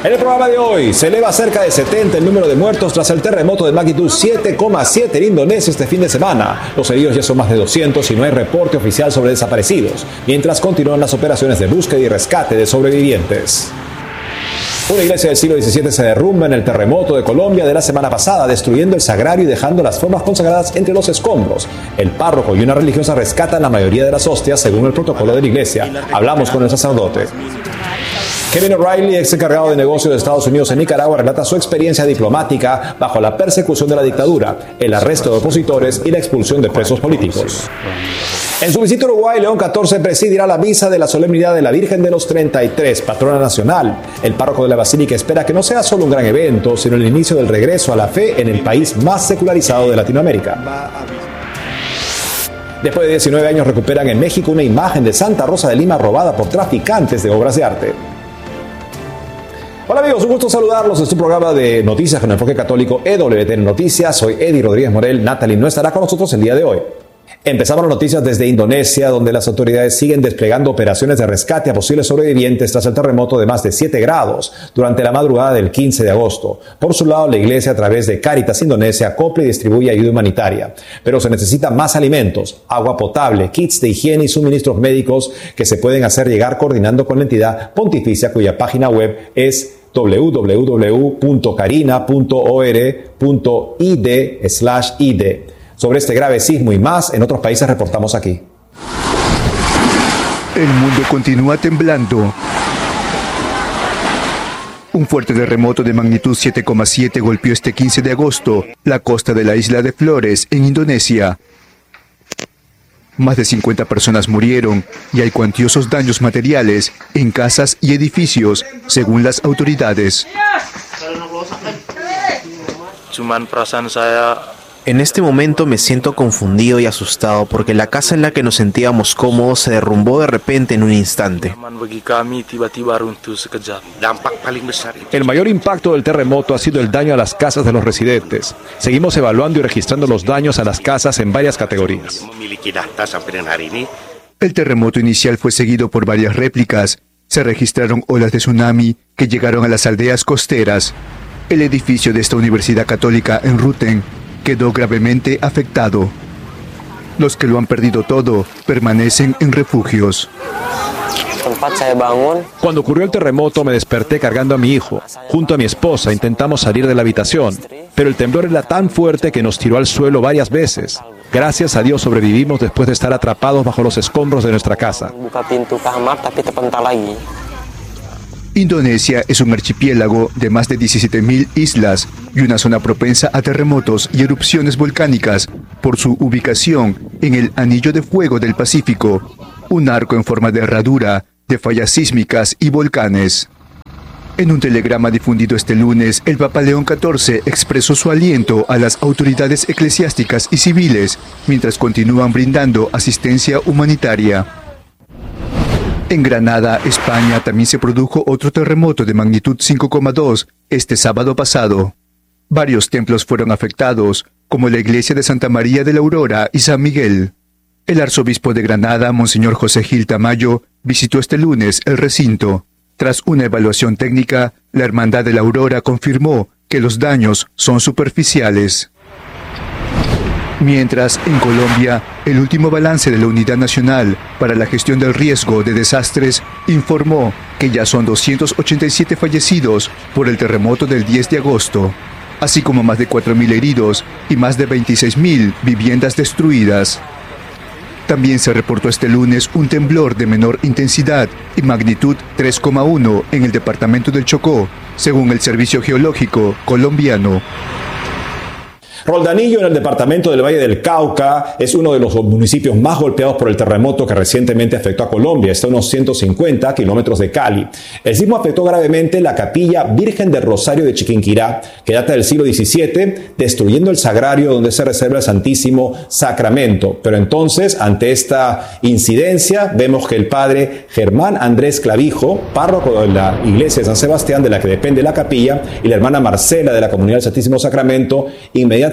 En el programa de hoy se eleva cerca de 70 el número de muertos tras el terremoto de magnitud 7,7 en Indonesia este fin de semana. Los heridos ya son más de 200 y no hay reporte oficial sobre desaparecidos, mientras continúan las operaciones de búsqueda y rescate de sobrevivientes. Una iglesia del siglo XVII se derrumba en el terremoto de Colombia de la semana pasada, destruyendo el sagrario y dejando las formas consagradas entre los escombros. El párroco y una religiosa rescatan la mayoría de las hostias según el protocolo de la iglesia. Hablamos con el sacerdote. Kevin O'Reilly, ex encargado de negocios de Estados Unidos en Nicaragua, relata su experiencia diplomática bajo la persecución de la dictadura, el arresto de opositores y la expulsión de presos políticos. En su visita a Uruguay, León XIV presidirá la misa de la solemnidad de la Virgen de los 33, patrona nacional. El párroco de la basílica espera que no sea solo un gran evento, sino el inicio del regreso a la fe en el país más secularizado de Latinoamérica. Después de 19 años recuperan en México una imagen de Santa Rosa de Lima robada por traficantes de obras de arte. Hola amigos, un gusto saludarlos. Este programa de noticias con enfoque católico EWTN Noticias. Soy Eddie Rodríguez Morel. Natalie no estará con nosotros el día de hoy. Empezamos las noticias desde Indonesia, donde las autoridades siguen desplegando operaciones de rescate a posibles sobrevivientes tras el terremoto de más de 7 grados durante la madrugada del 15 de agosto. Por su lado, la iglesia, a través de Cáritas Indonesia, acopla y distribuye ayuda humanitaria. Pero se necesitan más alimentos, agua potable, kits de higiene y suministros médicos que se pueden hacer llegar coordinando con la entidad pontificia, cuya página web es www.carina.or.id/id. Sobre este grave sismo y más en otros países reportamos aquí. El mundo continúa temblando. Un fuerte terremoto de magnitud 7,7 golpeó este 15 de agosto la costa de la isla de Flores, en Indonesia. Más de 50 personas murieron y hay cuantiosos daños materiales en casas y edificios, según las autoridades. En este momento me siento confundido y asustado porque la casa en la que nos sentíamos cómodos se derrumbó de repente en un instante. El mayor impacto del terremoto ha sido el daño a las casas de los residentes. Seguimos evaluando y registrando los daños a las casas en varias categorías. El terremoto inicial fue seguido por varias réplicas. Se registraron olas de tsunami que llegaron a las aldeas costeras. El edificio de esta universidad católica en Ruteng quedó gravemente afectado. Los que lo han perdido todo permanecen en refugios. Cuando ocurrió el terremoto me desperté cargando a mi hijo. Junto a mi esposa intentamos salir de la habitación, pero el temblor era tan fuerte que nos tiró al suelo varias veces. Gracias a Dios sobrevivimos después de estar atrapados bajo los escombros de nuestra casa. Indonesia es un archipiélago de más de 17.000 islas y una zona propensa a terremotos y erupciones volcánicas por su ubicación en el Anillo de Fuego del Pacífico, un arco en forma de herradura de fallas sísmicas y volcanes. En un telegrama difundido este lunes, el Papa León XIV expresó su aliento a las autoridades eclesiásticas y civiles mientras continúan brindando asistencia humanitaria. En Granada, España, también se produjo otro terremoto de magnitud 5,2 este sábado pasado. Varios templos fueron afectados, como la iglesia de Santa María de la Aurora y San Miguel. El arzobispo de Granada, Monseñor José Gil Tamayo, visitó este lunes el recinto. Tras una evaluación técnica, la Hermandad de la Aurora confirmó que los daños son superficiales. Mientras, en Colombia, el último balance de la Unidad Nacional para la Gestión del Riesgo de Desastres informó que ya son 287 fallecidos por el terremoto del 10 de agosto, así como más de 4.000 heridos y más de 26.000 viviendas destruidas. También se reportó este lunes un temblor de menor intensidad y magnitud 3,1 en el departamento del Chocó, según el Servicio Geológico colombiano. Roldanillo, en el departamento del Valle del Cauca, es uno de los municipios más golpeados por el terremoto que recientemente afectó a Colombia. Está a unos 150 kilómetros de Cali. El sismo afectó gravemente la capilla Virgen del Rosario de Chiquinquirá, que data del siglo XVII, destruyendo el sagrario donde se reserva el Santísimo Sacramento. Pero entonces, ante esta incidencia, vemos que el padre Germán Andrés Clavijo, párroco de la iglesia de San Sebastián, de la que depende la capilla, y la hermana Marcela, de la Comunidad del Santísimo Sacramento, inmediatamente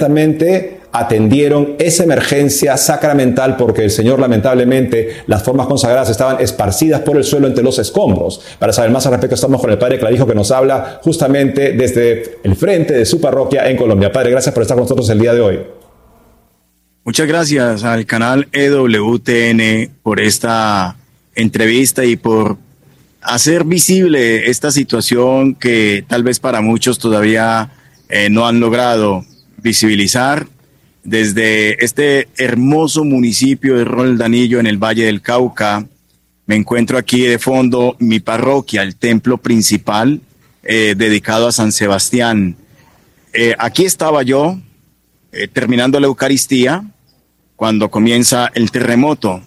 inmediatamente atendieron esa emergencia sacramental porque el Señor, lamentablemente, las formas consagradas estaban esparcidas por el suelo entre los escombros. Para saber más al respecto, estamos con el Padre Clavijo, que nos habla justamente desde el frente de su parroquia en Colombia. Padre, gracias por estar con nosotros el día de hoy. Muchas gracias al canal EWTN por esta entrevista y por hacer visible esta situación que tal vez para muchos todavía no han logrado visibilizar. Desde este hermoso municipio de Roldanillo en el Valle del Cauca, me encuentro aquí de fondo mi parroquia, el templo principal dedicado a San Sebastián. Aquí estaba yo terminando la Eucaristía cuando comienza el terremoto.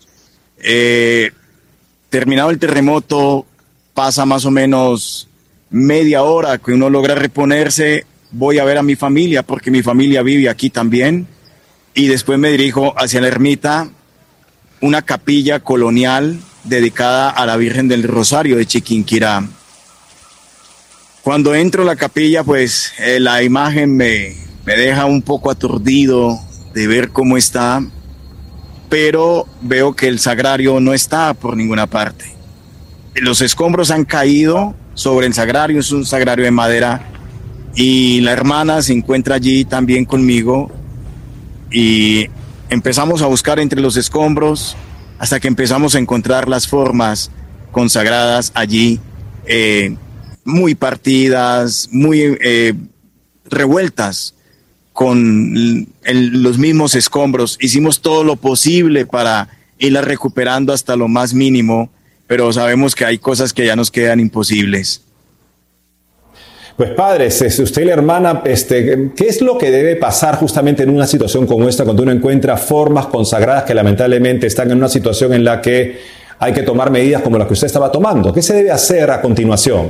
Terminado el terremoto, pasa más o menos media hora que uno logra reponerse. Voy a ver a mi familia porque mi familia vive aquí también y después me dirijo hacia la ermita, una capilla colonial dedicada a la Virgen del Rosario de Chiquinquirá. Cuando entro a la capilla, pues la imagen me deja un poco aturdido de ver cómo está, pero veo que el sagrario no está por ninguna parte. Los escombros han caído sobre el sagrario, es un sagrario de madera, y la hermana se encuentra allí también conmigo y empezamos a buscar entre los escombros hasta que empezamos a encontrar las formas consagradas allí, muy partidas, muy revueltas con los mismos escombros. Hicimos todo lo posible para irlas recuperando hasta lo más mínimo, pero sabemos que hay cosas que ya nos quedan imposibles. Pues padres, usted y la hermana, ¿qué es lo que debe pasar justamente en una situación como esta cuando uno encuentra formas consagradas que lamentablemente están en una situación en la que hay que tomar medidas como las que usted estaba tomando? ¿Qué se debe hacer a continuación?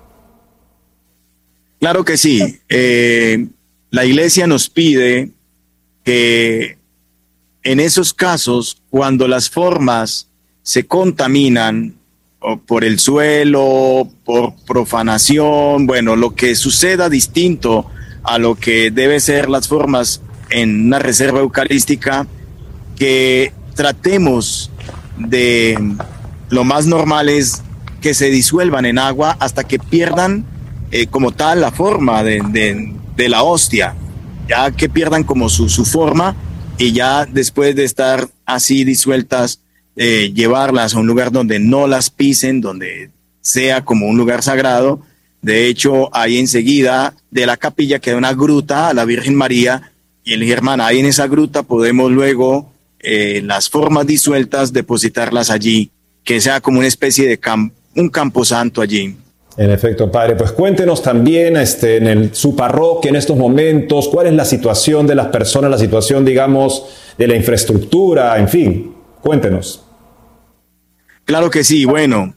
Claro que sí. La Iglesia nos pide que en esos casos, cuando las formas se contaminan, o por el suelo, por profanación, bueno, lo que suceda distinto a lo que debe ser las formas en una reserva eucarística, que tratemos de, lo más normal es que se disuelvan en agua hasta que pierdan como tal la forma de la hostia, ya que pierdan como su forma, y ya después de estar así disueltas, llevarlas a un lugar donde no las pisen, donde sea como un lugar sagrado. De hecho, ahí enseguida de la capilla queda una gruta a la Virgen María, y el hermano, ahí en esa gruta podemos luego las formas disueltas depositarlas allí, que sea como una especie de un camposanto allí. En efecto, padre, pues cuéntenos también su parroquia en estos momentos, cuál es la situación de las personas, la situación, digamos, de la infraestructura, en fin, cuéntenos. Claro que sí. Bueno,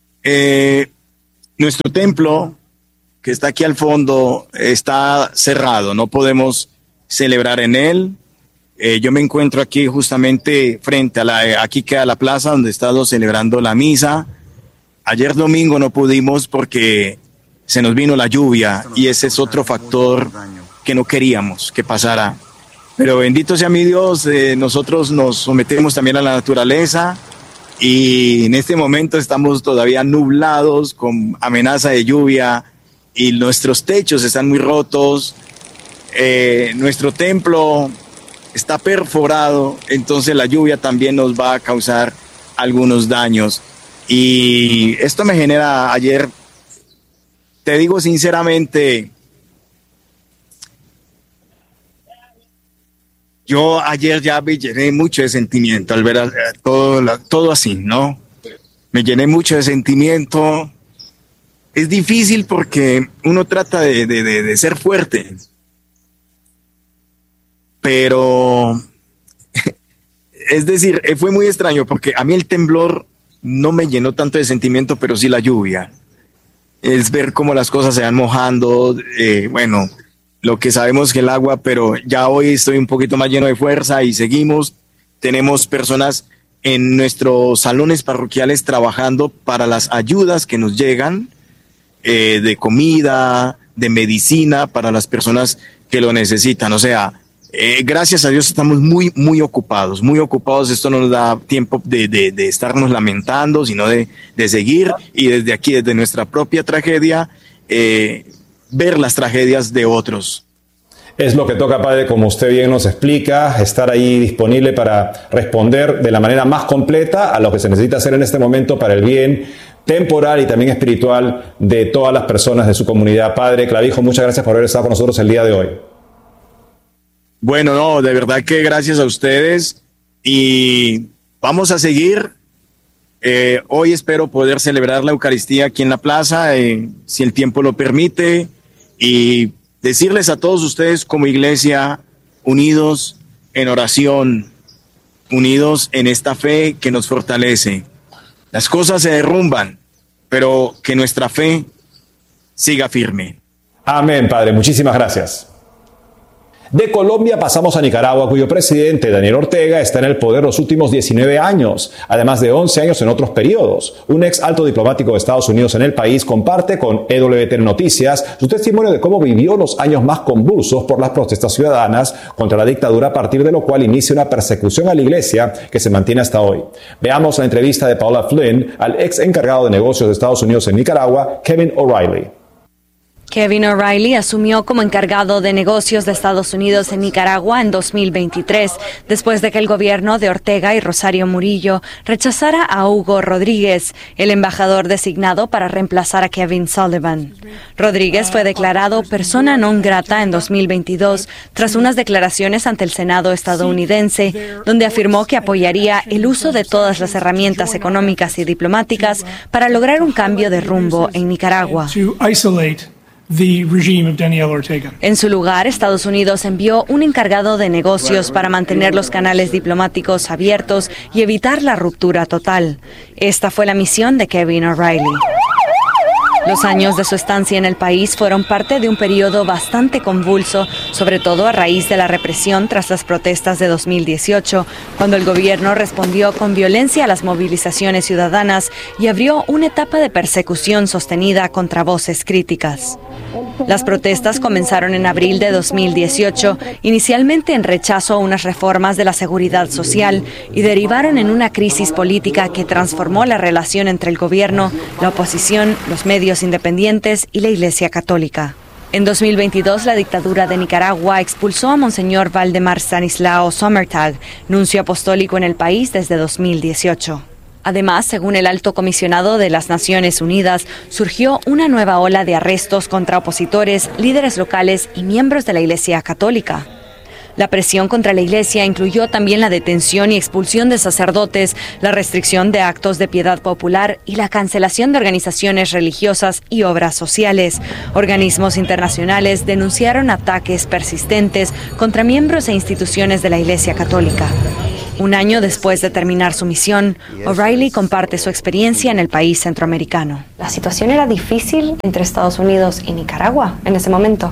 nuestro templo, que está aquí al fondo, está cerrado, no podemos celebrar en él. Yo me encuentro aquí justamente frente a aquí queda la plaza donde estamos celebrando la misa. Ayer domingo no pudimos porque se nos vino la lluvia y ese es otro factor que no queríamos que pasara. Pero bendito sea mi Dios, nosotros nos sometemos también a la naturaleza y en este momento estamos todavía nublados con amenaza de lluvia y nuestros techos están muy rotos, nuestro templo está perforado, entonces la lluvia también nos va a causar algunos daños. Y esto me genera, ayer, te digo sinceramente, yo ayer ya me llené mucho de sentimiento al ver todo así, ¿no? Me llené mucho de sentimiento. Es difícil porque uno trata de ser fuerte, pero es decir, fue muy extraño porque a mí el temblor no me llenó tanto de sentimiento, pero sí la lluvia. Es ver cómo las cosas se van mojando, bueno, lo que sabemos que el agua, pero ya hoy estoy un poquito más lleno de fuerza y seguimos. Tenemos personas en nuestros salones parroquiales trabajando para las ayudas que nos llegan, de comida, de medicina, para las personas que lo necesitan. O sea, gracias a Dios estamos muy ocupados. Esto no nos da tiempo de estarnos lamentando, sino de seguir y desde aquí, desde nuestra propia tragedia, ver las tragedias de otros. Es lo que toca, padre, como usted bien nos explica, estar ahí disponible para responder de la manera más completa a lo que se necesita hacer en este momento para el bien temporal y también espiritual de todas las personas de su comunidad. Padre Clavijo, muchas gracias por haber estado con nosotros el día de hoy. Bueno, no, de verdad que gracias a ustedes y vamos a seguir. Hoy espero poder celebrar la Eucaristía aquí en la plaza, si el tiempo lo permite, y decirles a todos ustedes como iglesia, unidos en oración, unidos en esta fe que nos fortalece. Las cosas se derrumban, pero que nuestra fe siga firme. Amén, padre. Muchísimas gracias. De Colombia pasamos a Nicaragua, cuyo presidente, Daniel Ortega, está en el poder los últimos 19 años, además de 11 años en otros periodos. Un ex alto diplomático de Estados Unidos en el país comparte con EWTN Noticias su testimonio de cómo vivió los años más convulsos por las protestas ciudadanas contra la dictadura, a partir de lo cual inicia una persecución a la iglesia que se mantiene hasta hoy. Veamos la entrevista de Paula Flynn al ex encargado de negocios de Estados Unidos en Nicaragua, Kevin O'Reilly. Kevin O'Reilly asumió como encargado de negocios de Estados Unidos en Nicaragua en 2023, después de que el gobierno de Ortega y Rosario Murillo rechazara a Hugo Rodríguez, el embajador designado para reemplazar a Kevin Sullivan. Rodríguez fue declarado persona non grata en 2022 tras unas declaraciones ante el Senado estadounidense, donde afirmó que apoyaría el uso de todas las herramientas económicas y diplomáticas para lograr un cambio de rumbo en Nicaragua. En su lugar, Estados Unidos envió un encargado de negocios para mantener los canales diplomáticos abiertos y evitar la ruptura total. Esta fue la misión de Kevin O'Reilly. Los años de su estancia en el país fueron parte de un periodo bastante convulso, sobre todo a raíz de la represión tras las protestas de 2018, cuando el gobierno respondió con violencia a las movilizaciones ciudadanas y abrió una etapa de persecución sostenida contra voces críticas. Las protestas comenzaron en abril de 2018, inicialmente en rechazo a unas reformas de la seguridad social, y derivaron en una crisis política que transformó la relación entre el gobierno, la oposición, los medios independientes y la Iglesia Católica. En 2022, la dictadura de Nicaragua expulsó a Monseñor Valdemar Stanislao Sommertag, nuncio apostólico en el país desde 2018. Además, según el alto comisionado de las Naciones Unidas, surgió una nueva ola de arrestos contra opositores, líderes locales y miembros de la Iglesia Católica. La presión contra la Iglesia incluyó también la detención y expulsión de sacerdotes, la restricción de actos de piedad popular y la cancelación de organizaciones religiosas y obras sociales. Organismos internacionales denunciaron ataques persistentes contra miembros e instituciones de la Iglesia Católica. Un año después de terminar su misión, O'Reilly comparte su experiencia en el país centroamericano. ¿La situación era difícil entre Estados Unidos y Nicaragua en ese momento?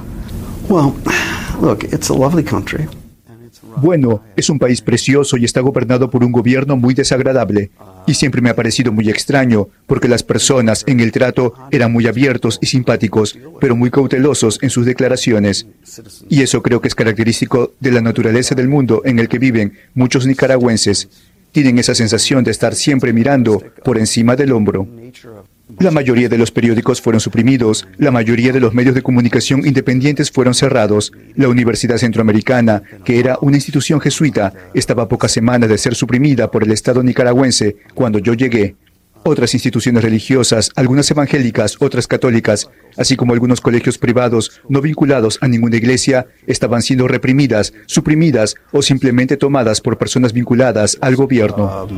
Bueno, es un país precioso y está gobernado por un gobierno muy desagradable. Y siempre me ha parecido muy extraño, porque las personas en el trato eran muy abiertos y simpáticos, pero muy cautelosos en sus declaraciones. Y eso creo que es característico de la naturaleza del mundo en el que viven muchos nicaragüenses. Tienen esa sensación de estar siempre mirando por encima del hombro. La mayoría de los periódicos fueron suprimidos, la mayoría de los medios de comunicación independientes fueron cerrados. La Universidad Centroamericana, que era una institución jesuita, estaba a pocas semanas de ser suprimida por el Estado nicaragüense cuando yo llegué. Otras instituciones religiosas, algunas evangélicas, otras católicas, así como algunos colegios privados no vinculados a ninguna iglesia, estaban siendo reprimidas, suprimidas o simplemente tomadas por personas vinculadas al gobierno.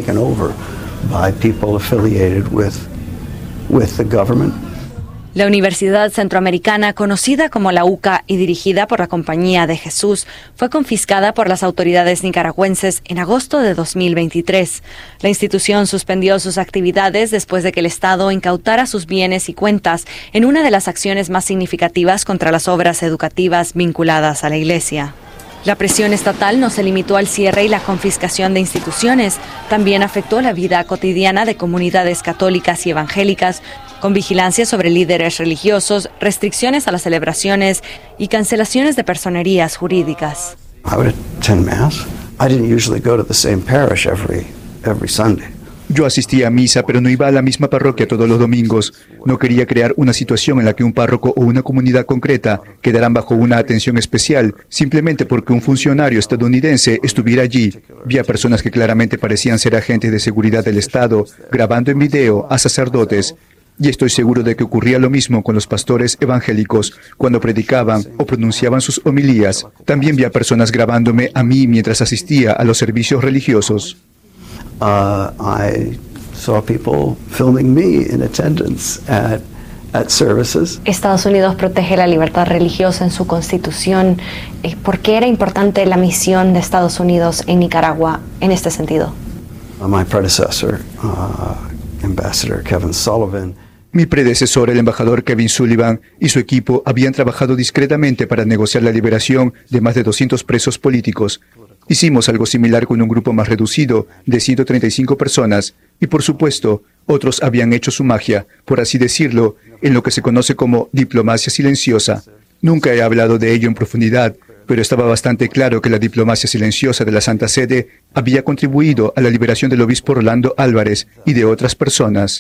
La Universidad Centroamericana, conocida como la UCA y dirigida por la Compañía de Jesús, fue confiscada por las autoridades nicaragüenses en agosto de 2023. La institución suspendió sus actividades después de que el Estado incautara sus bienes y cuentas en una de las acciones más significativas contra las obras educativas vinculadas a la Iglesia. La presión estatal no se limitó al cierre y la confiscación de instituciones, también afectó la vida cotidiana de comunidades católicas y evangélicas, con vigilancia sobre líderes religiosos, restricciones a las celebraciones y cancelaciones de personerías jurídicas. I would attend Mass. I didn't usually go to the same parish every Sunday. Yo asistía a misa, pero no iba a la misma parroquia todos los domingos. No quería crear una situación en la que un párroco o una comunidad concreta quedaran bajo una atención especial, simplemente porque un funcionario estadounidense estuviera allí. Vi a personas que claramente parecían ser agentes de seguridad del Estado, grabando en video a sacerdotes. Y estoy seguro de que ocurría lo mismo con los pastores evangélicos cuando predicaban o pronunciaban sus homilías. También vi a personas grabándome a mí mientras asistía a los servicios religiosos. I saw people filming me in attendance at services. Estados Unidos protege la libertad religiosa en su constitución. ¿Por qué era importante la misión de Estados Unidos en Nicaragua en este sentido? My predecessor, Ambassador Kevin Sullivan. Mi predecesor, el embajador Kevin Sullivan, y su equipo habían trabajado discretamente para negociar la liberación de más de 200 presos políticos. Hicimos algo similar con un grupo más reducido, de 135 personas, y por supuesto, otros habían hecho su magia, por así decirlo, en lo que se conoce como diplomacia silenciosa. Nunca he hablado de ello en profundidad, pero estaba bastante claro que la diplomacia silenciosa de la Santa Sede había contribuido a la liberación del obispo Rolando Álvarez y de otras personas.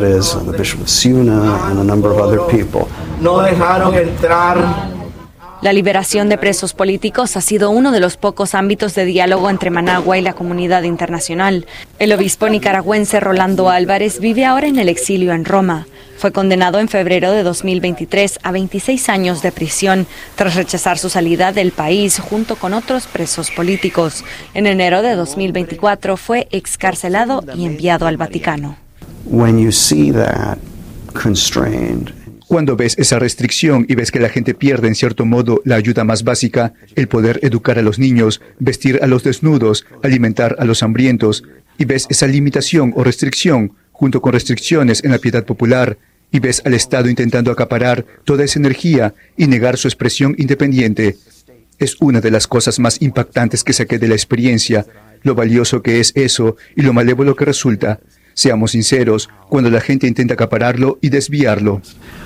No dejaron entrar. La liberación de presos políticos ha sido uno de los pocos ámbitos de diálogo entre Managua y la comunidad internacional. El obispo nicaragüense Rolando Álvarez vive ahora en el exilio en Roma. Fue condenado en febrero de 2023 a 26 años de prisión tras rechazar su salida del país junto con otros presos políticos. En enero de 2024 fue excarcelado y enviado al Vaticano. Cuando ves esa restricción y ves que la gente pierde en cierto modo la ayuda más básica, el poder educar a los niños, vestir a los desnudos, alimentar a los hambrientos, y ves esa limitación o restricción junto con restricciones en la piedad popular, y ves al Estado intentando acaparar toda esa energía y negar su expresión independiente, es una de las cosas más impactantes que saqué de la experiencia, lo valioso que es eso y lo malévolo que resulta. Seamos sinceros, cuando la gente intenta acapararlo y desviarlo.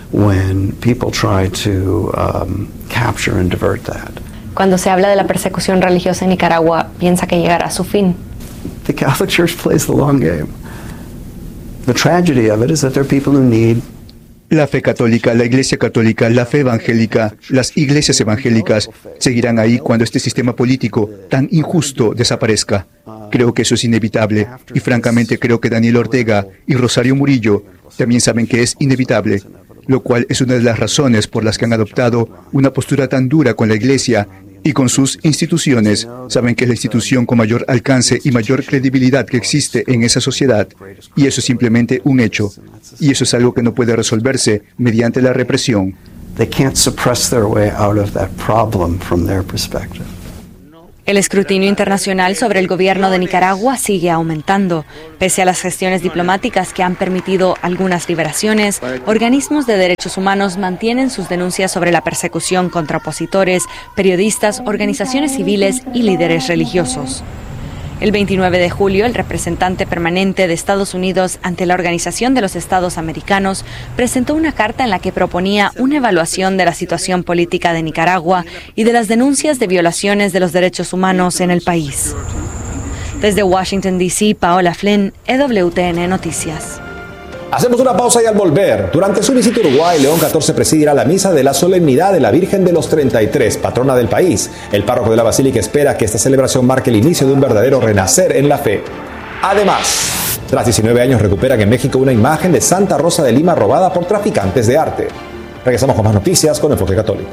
Cuando se habla de la persecución religiosa en Nicaragua, ¿piensa que llegará a su fin? The Catholic Church plays the long game. The tragedy of it is that there are people who need. La fe católica, la iglesia católica, la fe evangélica, las iglesias evangélicas seguirán ahí cuando este sistema político tan injusto desaparezca. Creo que eso es inevitable y francamente creo que Daniel Ortega y Rosario Murillo también saben que es inevitable, lo cual es una de las razones por las que han adoptado una postura tan dura con la iglesia y con sus instituciones. Saben que es la institución con mayor alcance y mayor credibilidad que existe en esa sociedad. Y eso es simplemente un hecho. Y eso es algo que no puede resolverse mediante la represión. They can't suppress their way out of that problem from their perspective. El escrutinio internacional sobre el gobierno de Nicaragua sigue aumentando. Pese a las gestiones diplomáticas que han permitido algunas liberaciones, organismos de derechos humanos mantienen sus denuncias sobre la persecución contra opositores, periodistas, organizaciones civiles y líderes religiosos. El 29 de julio, el representante permanente de Estados Unidos ante la Organización de los Estados Americanos presentó una carta en la que proponía una evaluación de la situación política de Nicaragua y de las denuncias de violaciones de los derechos humanos en el país. Desde Washington, D.C., Paola Flynn, EWTN Noticias. Hacemos una pausa y al volver, durante su visita a Uruguay, León XIV presidirá la misa de la solemnidad de la Virgen de los 33, patrona del país. El párroco de la Basílica espera que esta celebración marque el inicio de un verdadero renacer en la fe. Además, tras 19 años recuperan en México una imagen de Santa Rosa de Lima robada por traficantes de arte. Regresamos con más noticias con Enfoque Católico.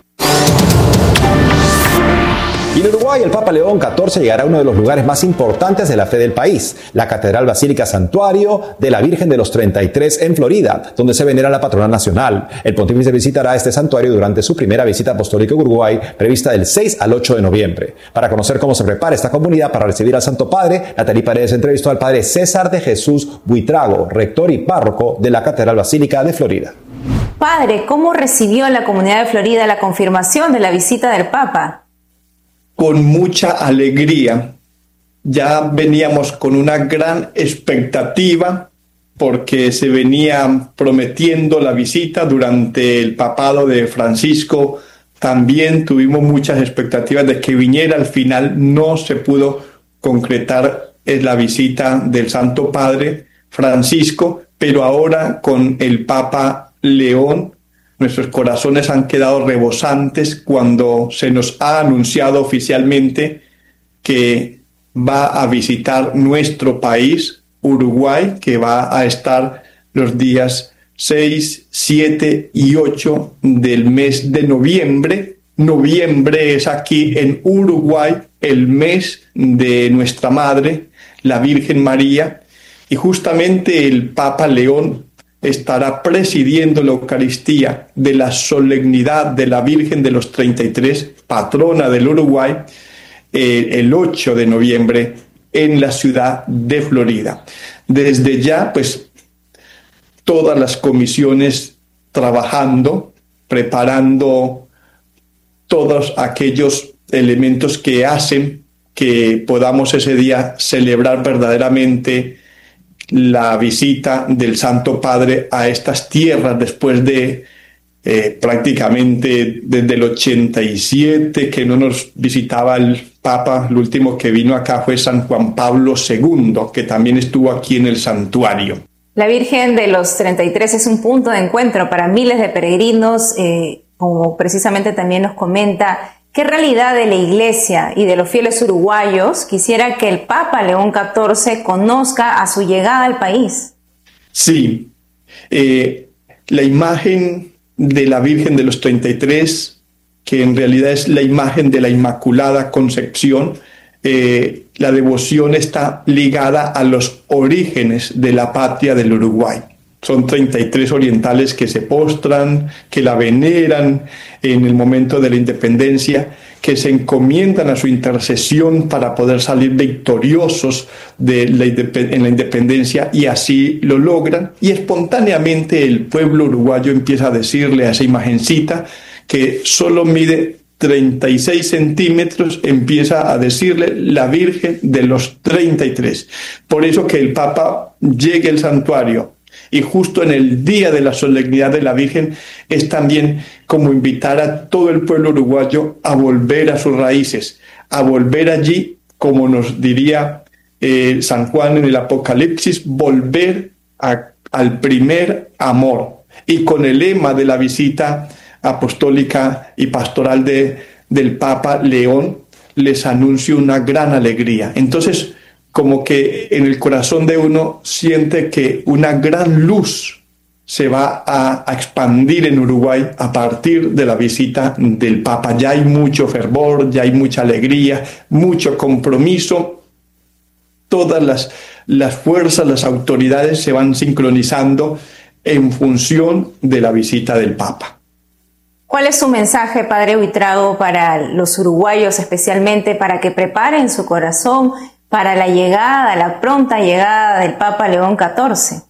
Y en Uruguay, el Papa León XIV llegará a uno de los lugares más importantes de la fe del país, la Catedral Basílica Santuario de la Virgen de los 33 en Florida, donde se venera la patrona nacional. El pontífice visitará este santuario durante su primera visita apostólica a Uruguay, prevista del 6 al 8 de noviembre. Para conocer cómo se prepara esta comunidad para recibir al Santo Padre, Natalie Paredes entrevistó al padre César de Jesús Buitrago, rector y párroco de la Catedral Basílica de Florida. Padre, ¿cómo recibió la comunidad de Florida la confirmación de la visita del Papa? Con mucha alegría. Ya veníamos con una gran expectativa porque se venía prometiendo la visita durante el papado de Francisco. También tuvimos muchas expectativas de que viniera. Al final no se pudo concretar la visita del Santo Padre Francisco, pero ahora con el Papa León, nuestros corazones han quedado rebosantes cuando se nos ha anunciado oficialmente que va a visitar nuestro país, Uruguay, que va a estar los días 6, 7 y 8 del mes de noviembre. Noviembre es aquí en Uruguay el mes de nuestra Madre, la Virgen María, y justamente el Papa León estará presidiendo la Eucaristía de la solemnidad de la Virgen de los 33, patrona del Uruguay, el 8 de noviembre en la ciudad de Florida. Desde ya, pues, todas las comisiones trabajando, preparando todos aquellos elementos que hacen que podamos ese día celebrar verdaderamente la visita del Santo Padre a estas tierras después de prácticamente desde el 87 que no nos visitaba el Papa. El último que vino acá fue San Juan Pablo II, que también estuvo aquí en el santuario. La Virgen de los 33 es un punto de encuentro para miles de peregrinos, como precisamente también nos comenta. ¿Qué realidad de la Iglesia y de los fieles uruguayos quisiera que el Papa León XIV conozca a su llegada al país? Sí, la imagen de la Virgen de los 33, que en realidad es la imagen de la Inmaculada Concepción, la devoción está ligada a los orígenes de la patria del Uruguay. Son 33 orientales que se postran, que la veneran en el momento de la independencia, que se encomiendan a su intercesión para poder salir victoriosos en la independencia, y así lo logran. Y espontáneamente el pueblo uruguayo empieza a decirle a esa imagencita, que solo mide 36 centímetros, empieza a decirle la Virgen de los 33. Por eso que el Papa llegue al santuario y justo en el día de la solemnidad de la Virgen es también como invitar a todo el pueblo uruguayo a volver a sus raíces, a volver allí, como nos diría San Juan en el Apocalipsis, volver al primer amor. Y con el lema de la visita apostólica y pastoral del Papa León, les anuncio una gran alegría. Entonces, como que en el corazón de uno siente que una gran luz se va a expandir en Uruguay a partir de la visita del Papa. Ya hay mucho fervor, ya hay mucha alegría, mucho compromiso. Todas las fuerzas, las autoridades se van sincronizando en función de la visita del Papa. ¿Cuál es su mensaje, Padre Buitrago, para los uruguayos, especialmente para que preparen su corazón para la llegada, la pronta llegada del Papa León XIV?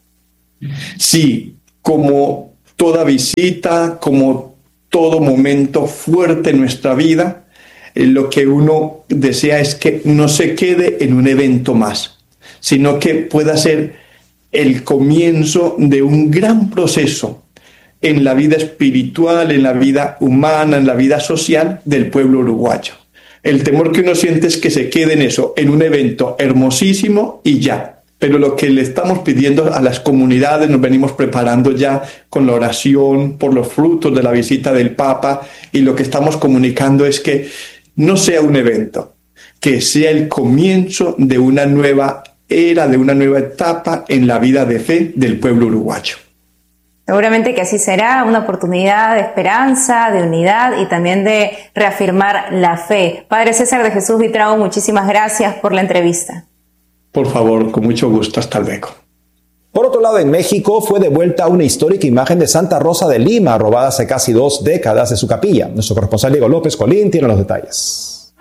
Sí, como toda visita, como todo momento fuerte en nuestra vida, lo que uno desea es que no se quede en un evento más, sino que pueda ser el comienzo de un gran proceso en la vida espiritual, en la vida humana, en la vida social del pueblo uruguayo. El temor que uno siente es que se quede en eso, en un evento hermosísimo y ya. Pero lo que le estamos pidiendo a las comunidades, nos venimos preparando ya con la oración por los frutos de la visita del Papa, y lo que estamos comunicando es que no sea un evento, que sea el comienzo de una nueva era, de una nueva etapa en la vida de fe del pueblo uruguayo. Seguramente que así será, una oportunidad de esperanza, de unidad y también de reafirmar la fe. Padre César de Jesús Buitrago, muchísimas gracias por la entrevista. Por favor, con mucho gusto, hasta luego. Por otro lado, en México fue devuelta una histórica imagen de Santa Rosa de Lima, robada hace casi 2 décadas de su capilla. Nuestro corresponsal Diego López Colín tiene los detalles.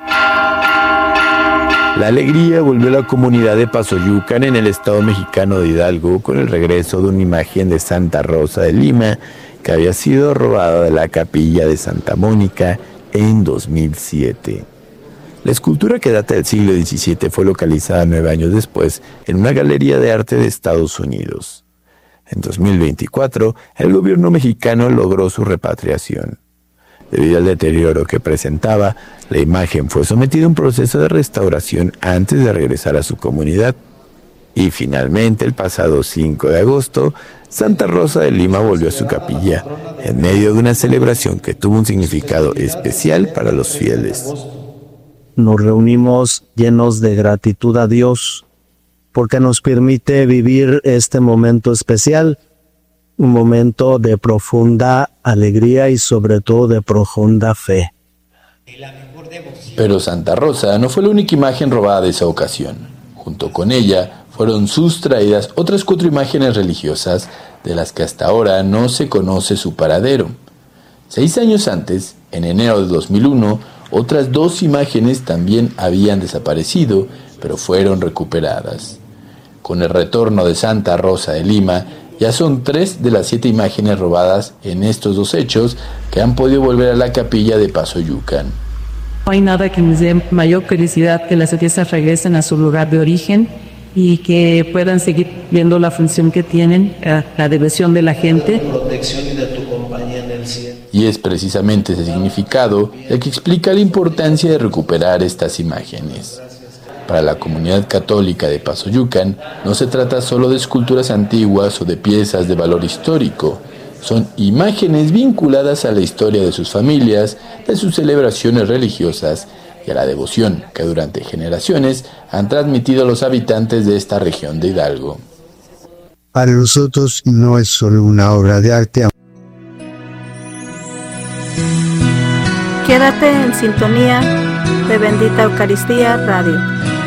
La alegría volvió a la comunidad de Pasoyucan en el estado mexicano de Hidalgo con el regreso de una imagen de Santa Rosa de Lima que había sido robada de la capilla de Santa Mónica en 2007. La escultura, que data del siglo XVII, fue localizada 9 años después en una galería de arte de Estados Unidos. En 2024, el gobierno mexicano logró su repatriación. Debido al deterioro que presentaba, la imagen fue sometida a un proceso de restauración antes de regresar a su comunidad. Y finalmente, el pasado 5 de agosto, Santa Rosa de Lima volvió a su capilla, en medio de una celebración que tuvo un significado especial para los fieles. Nos reunimos llenos de gratitud a Dios, porque nos permite vivir este momento especial, un momento de profunda alegría y sobre todo de profunda fe. Pero Santa Rosa no fue la única imagen robada de esa ocasión. Junto con ella, fueron sustraídas otras 4 imágenes religiosas de las que hasta ahora no se conoce su paradero. 6 años antes, en enero de 2001, otras 2 imágenes también habían desaparecido, pero fueron recuperadas. Con el retorno de Santa Rosa de Lima, ya son 3 de las 7 imágenes robadas en estos 2 hechos que han podido volver a la capilla de Pasoyucan. No hay nada que nos dé mayor felicidad que las piezas regresen a su lugar de origen y que puedan seguir viendo la función que tienen, la devoción de la gente. Y es precisamente ese significado el que explica la importancia de recuperar estas imágenes. Para la comunidad católica de Pasoyucan, no se trata solo de esculturas antiguas o de piezas de valor histórico. Son imágenes vinculadas a la historia de sus familias, de sus celebraciones religiosas y a la devoción que durante generaciones han transmitido los habitantes de esta región de Hidalgo. Para nosotros no es solo una obra de arte. Quédate en sintonía de Bendita Eucaristía Radio.